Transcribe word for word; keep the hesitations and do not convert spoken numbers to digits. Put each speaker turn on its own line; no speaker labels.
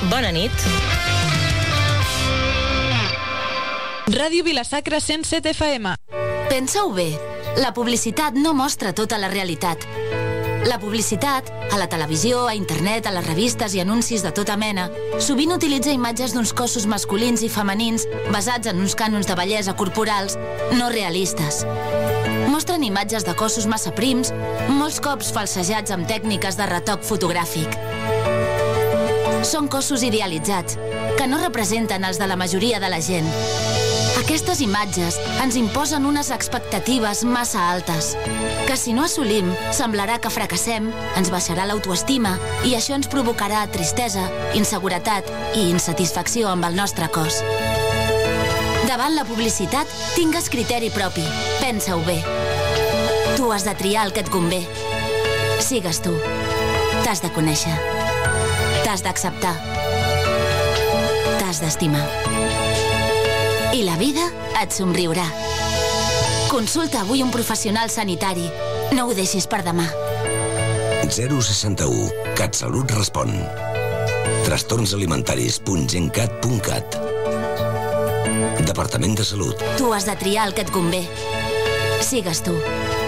Bona nit.
Ràdio Vila-sacra cent set F M.
Pensa-ho bé, la publicitat no mostra tota la realitat. La publicitat, a la televisió, a internet, a les revistes i anuncis de tota mena, sovint utilitza imatges d'uns cossos masculins i femenins basats en uns cànons de bellesa corporals no realistes. Mostren imatges de cossos massa prims, molts cops falsejats amb tècniques de retoc fotogràfic. Són cossos idealitzats, que no representen els de la majoria de la gent. Aquestes imatges ens imposen unes expectatives massa altes, que si no assolim, semblarà que fracassem, ens baixarà l'autoestima i això ens provocarà tristesa, inseguretat i insatisfacció amb el nostre cos. Davant la publicitat, tingues criteri propi. Pensa-ho bé. Tu has de triar el que et convé. Sigues tu. T'has de conèixer. T'has d'acceptar. T'has d'estimar. I la vida et somriurà. Consulta avui un professional sanitari. No ho deixis per demà.
zero seixanta u. CatSalut respon. trastorns alimentaris punt gencat punt cat. Departament de Salut.
Tu has de triar el que et convé. Sigues tu.